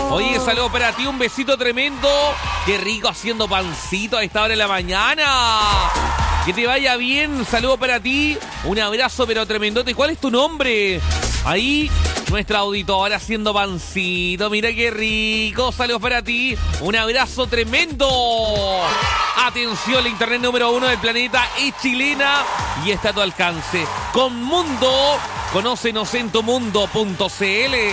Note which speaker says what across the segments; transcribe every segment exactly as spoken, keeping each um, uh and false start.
Speaker 1: Oye, saludos para ti, un besito tremendo. Qué rico haciendo pancito a esta hora de la mañana. Que te vaya bien, saludos para ti. Un abrazo pero tremendote. ¿Cuál es tu nombre? Ahí, nuestra auditora haciendo pancito. Mira qué rico, saludos para ti. Un abrazo tremendo. Atención, la internet número uno del planeta es chilena y está a tu alcance. Con Mundo, conócenos en tu mundo punto c l.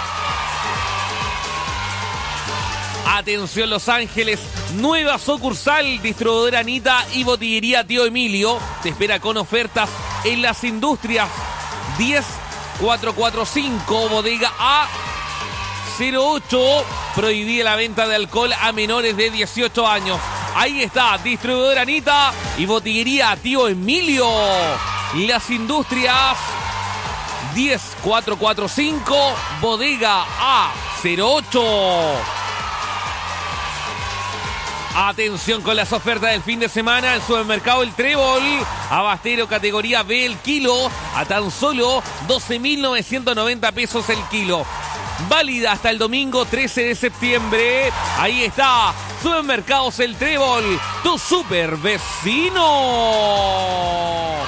Speaker 1: Atención Los Ángeles, nueva sucursal, distribuidora Anita y botillería Tío Emilio. Te espera con ofertas en las industrias. diez cuatrocientos cuarenta y cinco, bodega A cero ocho. Prohibida la venta de alcohol a menores de dieciocho años. Ahí está, distribuidora Anita y botillería Tío Emilio. Las industrias, diez cuatrocientos cuarenta y cinco, bodega A cero ocho. Atención con las ofertas del fin de semana. El supermercado El Trébol, abastero categoría B el kilo a tan solo doce mil novecientos noventa pesos el kilo. Válida hasta el domingo trece de septiembre. Ahí está, Supermercados El Trébol, tu super vecino.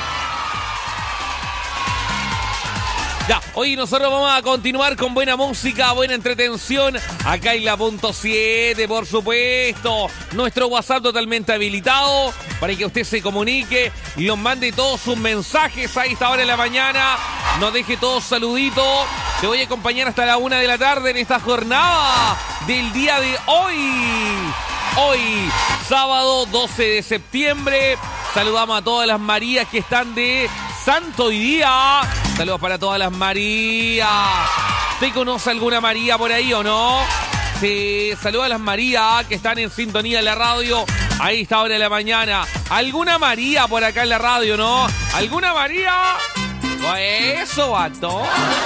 Speaker 1: Ya, hoy nosotros vamos a continuar con buena música, buena entretención. Acá en la punto siete, por supuesto. Nuestro WhatsApp totalmente habilitado para que usted se comunique y nos mande todos sus mensajes a esta hora de la mañana. Nos deje todos saluditos. Te voy a acompañar hasta la una de la tarde en esta jornada del día de hoy. Hoy, sábado doce de septiembre. Saludamos a todas las Marías que están de santo hoy día. Saludos para todas las Marías. ¿Te conoce alguna María por ahí o no? Sí, saludos a las Marías que están en sintonía en la radio. Ahí está hora de la mañana. ¿Alguna María por acá en la radio, no? ¿Alguna María? Eso, vato.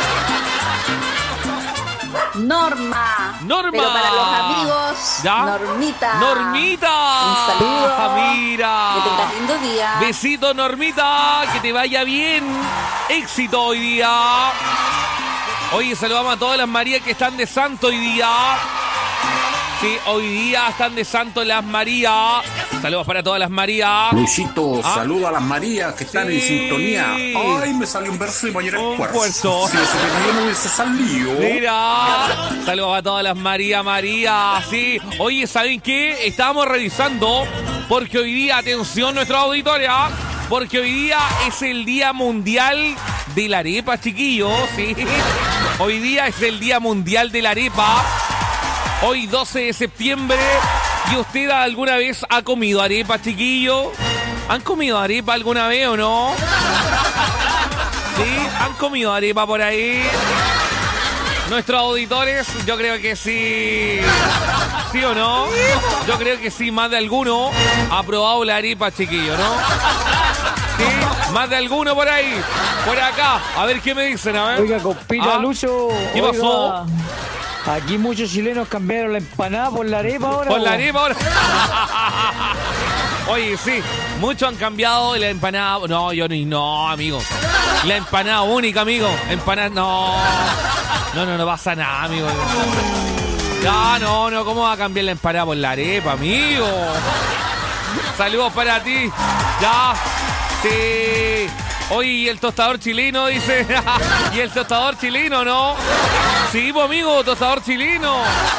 Speaker 2: Norma.
Speaker 1: Norma.
Speaker 2: Pero para los amigos,
Speaker 1: ¿ya?
Speaker 2: Normita.
Speaker 1: Normita.
Speaker 2: Un saludo.
Speaker 1: Ah, mira.
Speaker 2: Que tengas lindo día.
Speaker 1: Besito, Normita. Que te vaya bien. Éxito hoy día. Oye, saludamos a todas las Marías que están de santo hoy día. Sí, hoy día están de santo las Marías. Saludos para todas las Marías.
Speaker 3: Luisito,
Speaker 1: ¿Ah?
Speaker 3: saludo a las Marías que están
Speaker 1: Sí.
Speaker 3: en sintonía. Ay, me salió un verso y mañana
Speaker 1: Un
Speaker 3: es cuarzo.
Speaker 1: cuarzo.
Speaker 3: Si ese que no hubiese salido.
Speaker 1: Mira, saludos a todas las María, María. Sí, oye, ¿saben qué? Estábamos revisando porque hoy día, atención, nuestra auditoria, porque hoy día es el Día Mundial de la Arepa, chiquillos. Sí, hoy día es el Día Mundial de la Arepa. Hoy doce de septiembre. ¿Y usted alguna vez ha comido arepa, chiquillo? ¿Han comido arepa alguna vez o no? ¿Sí? ¿Han comido arepa por ahí? Nuestros auditores, yo creo que sí. ¿Sí o no? Yo creo que sí, más de alguno ha probado la arepa, chiquillo, ¿no? ¿Sí? Más de alguno por ahí. Por acá. A ver qué me dicen, a ver.
Speaker 4: Oiga, compita
Speaker 1: Ah,
Speaker 4: Lucho.
Speaker 1: ¿qué
Speaker 4: oiga,
Speaker 1: pasó?
Speaker 4: Aquí muchos chilenos cambiaron la empanada por la arepa ahora.
Speaker 1: Por la
Speaker 4: ¿o?
Speaker 1: arepa ahora. Oye, sí, muchos han cambiado la empanada. No, yo ni no, amigo. La empanada única, amigo. Empanada, no. No, no, no pasa nada, amigo. No, no, no, ¿cómo va a cambiar la empanada por la arepa, amigo? Saludos para ti. Ya, sí. Oye, ¿y el tostador chileno? Dice. ¿Y el tostador chileno, no? Sí, pues, amigo, tostador chileno.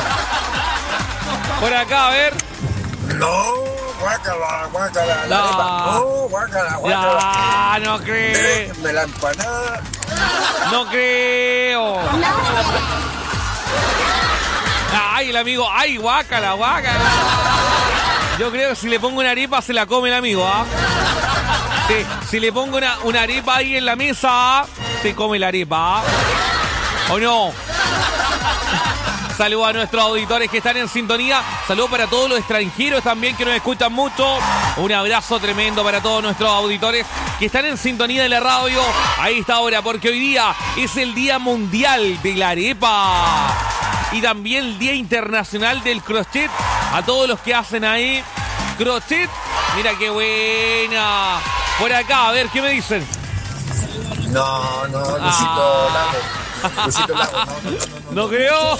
Speaker 1: Por acá, a ver.
Speaker 5: No, guácala, guácala, la
Speaker 1: No.
Speaker 5: arepa. No, guácala, guácala.
Speaker 1: Ya, no creo.
Speaker 5: Déjenme la empanada.
Speaker 1: No creo. Ay, el amigo. Ay, guácala, guácala. Yo creo que si le pongo una arepa se la come el amigo, ¿ah? Sí, si le pongo una, una arepa ahí en la mesa, se come la arepa, ¿ah? ¿O no? Saludos a nuestros auditores que están en sintonía. Saludos para todos los extranjeros también que nos escuchan mucho. Un abrazo tremendo para todos nuestros auditores que están en sintonía de la radio. Ahí está ahora, porque hoy día es el Día Mundial de la Arepa. Y también el Día Internacional del Crochet. A todos los que hacen ahí crochet. Mira qué buena. Por acá, a ver, ¿qué me dicen?
Speaker 5: No, no, Luisito Lago. Luisito Lago, no, no, no, no.
Speaker 1: No creo.